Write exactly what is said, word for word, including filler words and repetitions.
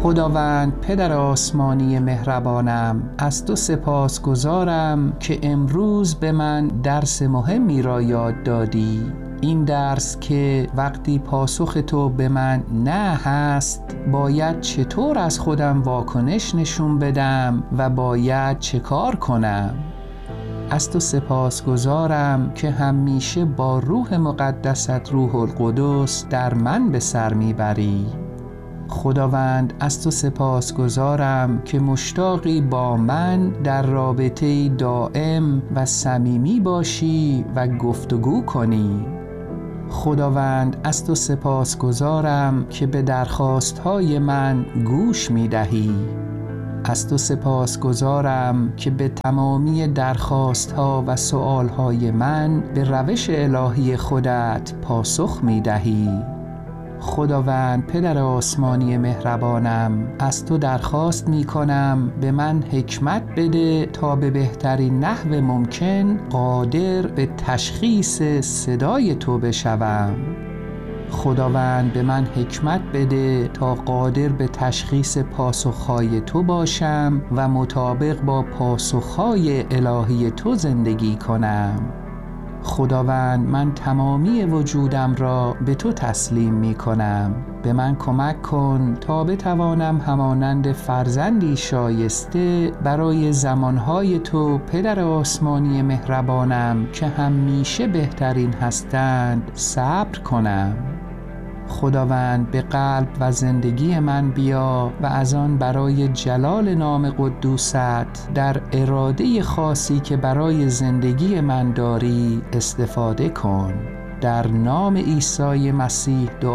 خداوند پدر آسمانی مهربانم، از تو سپاسگزارم که امروز به من درس مهمی را یاد دادی. این درس که وقتی پاسخ تو به من نه هست، باید چطور از خودم واکنش نشون بدم و باید چه کار کنم. از تو سپاسگزارم که همیشه با روح مقدست روح القدس در من به سر میبری. خداوند از تو سپاسگزارم که مشتاقی با من در رابطه دائم و صمیمی باشی و گفتگو کنی. خداوند از تو سپاسگزارم که به درخواستهای من گوش می دهی. از تو سپاسگزارم که به تمامی درخواستها و سؤالهای من به روش الهی خودت پاسخ می دهی. خداوند پدر آسمانی مهربانم، از تو درخواست می کنم به من حکمت بده تا به بهترین نحو ممکن قادر به تشخیص صدای تو بشوم. خداوند به من حکمت بده تا قادر به تشخیص پاسخهای تو باشم و مطابق با پاسخهای الهی تو زندگی کنم. خداوند من تمامی وجودم را به تو تسلیم می کنم. به من کمک کن تا بتوانم همانند فرزندی شایسته برای زمانهای تو پدر آسمانی مهربانم که همیشه بهترین هستند صبر کنم. خداوند به قلب و زندگی من بیا و از آن برای جلال نام قدوست در اراده خاصی که برای زندگی من داری استفاده کن. در نام عیسی مسیح دعا